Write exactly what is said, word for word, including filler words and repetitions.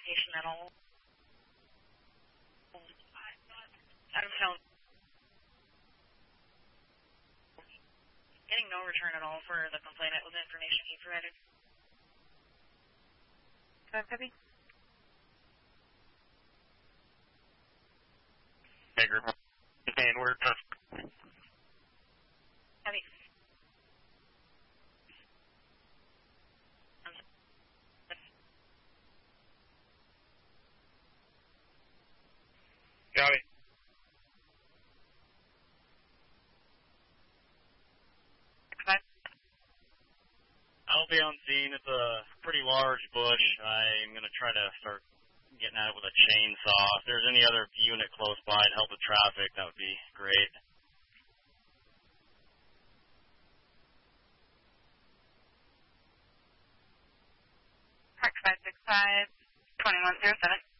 communication at all. I don't know. Getting no return at all for the complainant with the information he provided. five copy. Hey, group. And we're tough. Copy. Copy. Five. I'll be on scene. It's a pretty large bush. I'm going to try to start getting at it with a chainsaw. If there's any other unit close by to help with traffic, that would be great. Park five six five, twenty-one zero seven.